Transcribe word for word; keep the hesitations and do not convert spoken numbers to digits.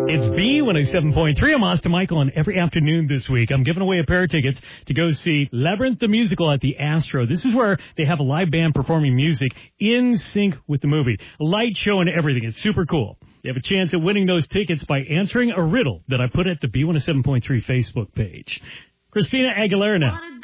It's B one oh seven point three. I'm Austin Michael, and every afternoon this week, I'm giving away a pair of tickets to go see Labyrinth the Musical at the Astro. This is where they have a live band performing music in sync with the movie. A light show and everything. It's super cool. You have a chance at winning those tickets by answering a riddle that I put at the B one oh seven point three Facebook page. Christina Aguilera now.